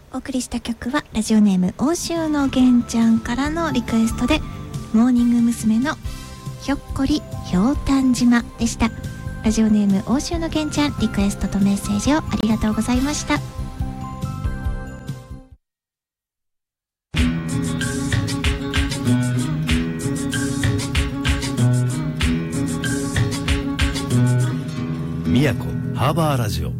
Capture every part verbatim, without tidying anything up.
お送りした曲はラジオネーム欧州のげんちゃんからのリクエストで、モーニング娘。のひょっこりひょうたん島でした。ラジオネーム欧州のげんちゃん、リクエストとメッセージをありがとうございました。 宮古ハーバーラジオ。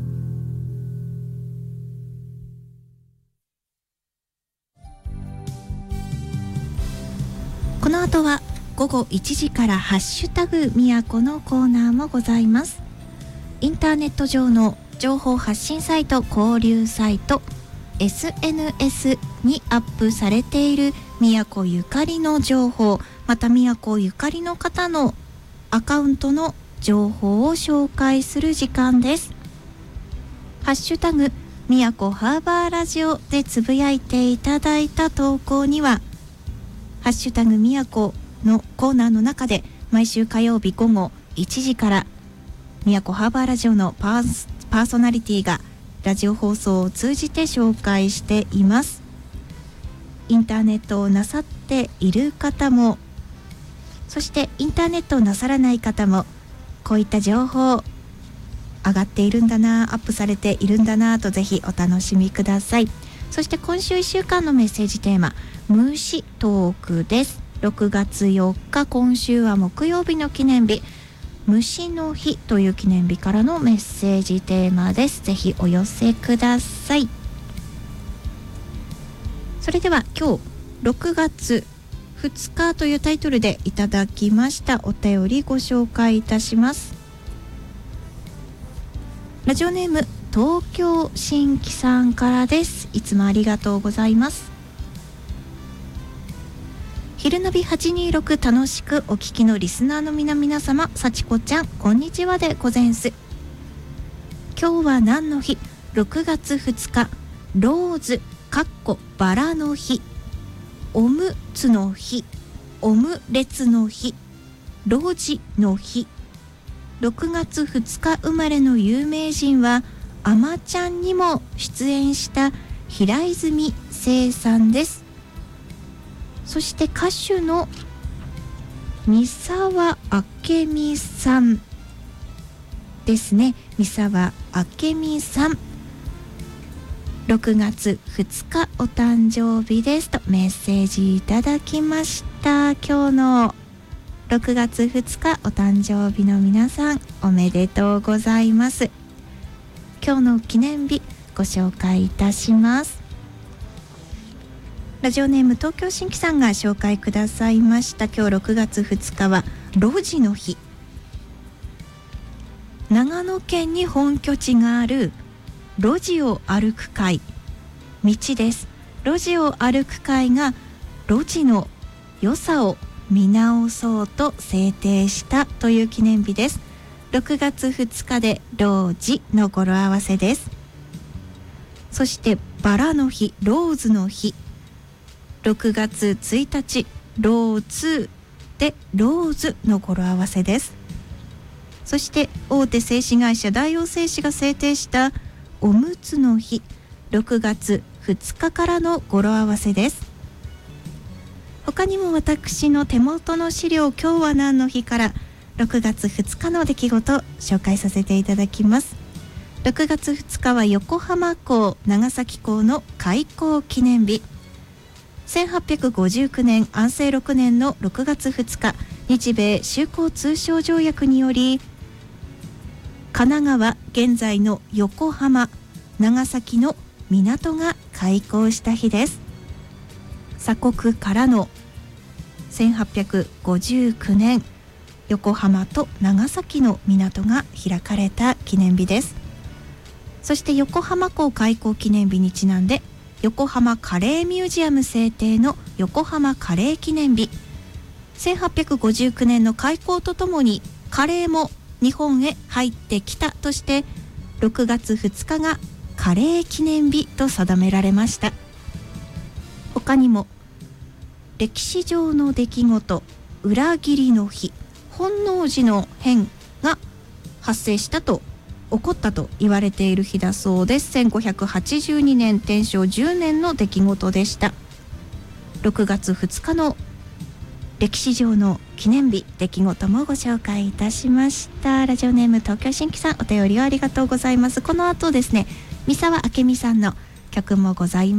この後はごごいちじからハッシュタグみやこのコーナーもございます。インターネット上の情報発信サイト、交流サイト エスエヌエス にアップされている宮古ゆかりの情報、また宮古ゆかりの方のアカウントの情報を紹介する時間です。ハッシュタグ宮古ハーバーラジオでつぶやいていただいた投稿には、ハッシュタグみやこのコーナーの中で毎週火曜日ごごいちじからみやこハーバーラジオのパース、パーソナリティがラジオ放送を通じて紹介しています。インターネットをなさっている方も、そしてインターネットをなさらない方も、こういった情報上がっているんだな、アップされているんだなとぜひお楽しみください。そして今週いっしゅうかんのメッセージテーマ、虫トークです。ろくがつよっか、今週は木曜日の記念日、虫の日という記念日からのメッセージテーマです。ぜひお寄せください。それでは今日ろくがつふつかというタイトルでいただきましたお便りご紹介いたします。ラジオネーム東京新規さんからです。いつもありがとうございます。昼ナビはちにーろく楽しくお聞きのリスナーの皆々様、幸子ちゃんこんにちはでごぜんす。今日は何の日？ろくがつふつか、ローズかっこバラの日、おむつの日、オムレツの日、老人の日。ろくがつふつか生まれの有名人はあまちゃんにも出演した平泉成さんです。そして歌手の三沢明美さんですね。三沢明美さん、ろくがつふつかお誕生日ですとメッセージいただきました。今日のろくがつふつかお誕生日の皆さん、おめでとうございます。今日の記念日ご紹介いたします。ラジオネーム東京新規さんが紹介くださいました。今日ろくがつふつかは路地の日。長野県に本拠地がある路地を歩く会、道です。路地を歩く会が路地の良さを見直そうと制定したという記念日です。ろくがつふつかで路地の語呂合わせです。そしてバラの日、ローズの日、ろくがつついたち、ローズでローズの語呂合わせです。そして大手製紙会社大王製紙が制定したおむつの日、ろくがつふつかからの語呂合わせです。他にも私の手元の資料、今日は何の日からろくがつふつかの出来事紹介させていただきます。ろくがつふつかは横浜港長崎港の開港記念日。せんはっぴゃくごじゅうきゅうねん安政ろくねんのろくがつふつか、日米修好通商条約により神奈川現在の横浜、長崎の港が開港した日です。鎖国からのせんはっぴゃくごじゅうきゅうねん、横浜と長崎の港が開かれた記念日です。そして横浜港開港記念日にちなんで、横浜カレーミュージアム制定の横浜カレー記念日。せんはっぴゃくごじゅうきゅうねんの開港とともにカレーも日本へ入ってきたとして、ろくがつふつかがカレー記念日と定められました。他にも歴史上の出来事、裏切りの日、本能寺の変が発生したと起こったと言われている日だそうです。せんごひゃくはちじゅうにねん天正じゅうねんの出来事でした。ろくがつふつかの歴史上の記念日、出来事もご紹介いたしました。ラジオネーム東京新規さん、お便りをありがとうございます。この後ですね、三沢明美さんの曲もございます。